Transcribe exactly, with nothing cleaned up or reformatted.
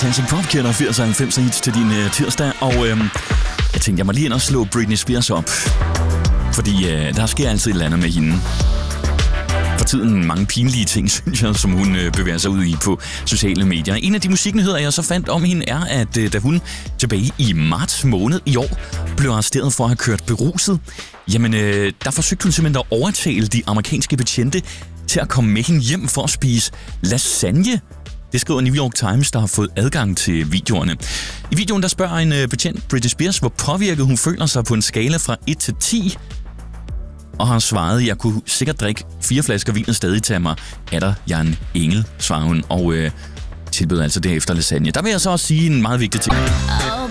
Classic Pop kender firs og halvfems hits til din uh, tirsdag, og øhm, jeg tænkte, jeg må lige ind og slå Britney Spears op, fordi øh, der sker altid et eller andet med hende. For tiden mange pinlige ting, synes jeg, som hun øh, bevæger sig ud i på sociale medier. En af de musiknyheder, jeg så fandt om hende, er, at øh, da hun tilbage i marts måned i år blev arresteret for at have kørt beruset, jamen øh, der forsøgte hun simpelthen at overtale de amerikanske betjente til at komme med hende hjem for at spise lasagne. Det skriver New York Times, der har fået adgang til videoerne. I videoen der spørger en øh, betjent Britney Spears, hvor påvirket hun føler sig på en skala fra et til ti. Og har svaret, jeg kunne sikkert drikke fire flasker vin og stadig tage mig. Er der jeg en engel, svarer hun, og øh, tilbød altså derefter lasagne. Der vil jeg så også sige en meget vigtig ting. Oh